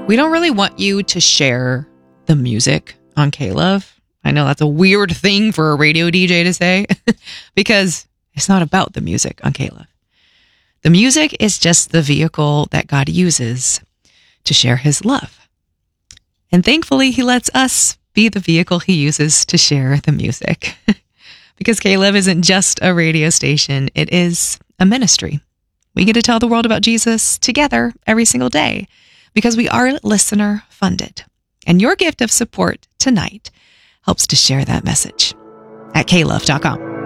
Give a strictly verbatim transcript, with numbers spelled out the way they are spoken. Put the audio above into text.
We don't really want you to share the music on K-Love. I know that's a weird thing for a radio D J to say because it's not about the music on K-Love. The music is just the vehicle that God uses to share his love. And thankfully, he lets us be the vehicle he uses to share the music. Because K-Love isn't just a radio station, it is a ministry. We get to tell the world about Jesus together every single day because we are listener funded. And your gift of support tonight helps to share that message at K Love dot com.